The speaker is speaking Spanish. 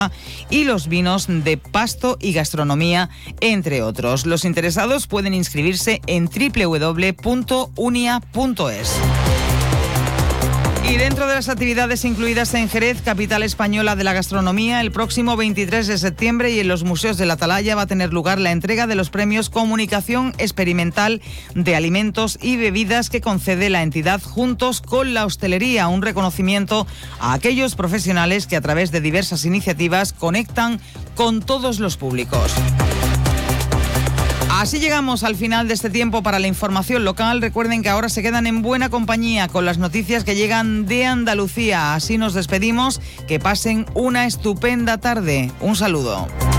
y los vinos de Pasto y Gastronomía, entre otros. Los interesados pueden inscribirse en www.unia.es. Y dentro de las actividades incluidas en Jerez, capital española de la gastronomía, el próximo 23 de septiembre y en los museos de la Atalaya va a tener lugar la entrega de los premios Comunicación Experimental de Alimentos y Bebidas que concede la entidad Juntos con la Hostelería, un reconocimiento a aquellos profesionales que a través de diversas iniciativas conectan con todos los públicos. Así llegamos al final de este tiempo para la información local. Recuerden que ahora se quedan en buena compañía con las noticias que llegan de Andalucía. Así nos despedimos. Que pasen una estupenda tarde. Un saludo.